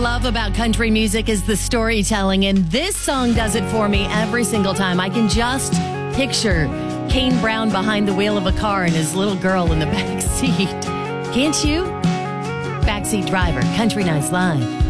Love about country music is the storytelling, and this song does it for me every single time. I can just picture Kane Brown behind the wheel of a car and his little girl in the back seat. Can't you? Backseat Driver, Country Nights Live.